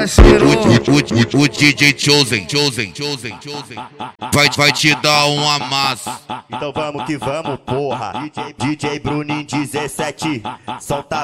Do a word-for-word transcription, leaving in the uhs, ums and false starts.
O, o, o, o D J Chosen, Chosen, Chosen, Chosen vai, vai te dar um amasso. Então vamos que vamos, porra. D J, D J Bruninho dezessete, solta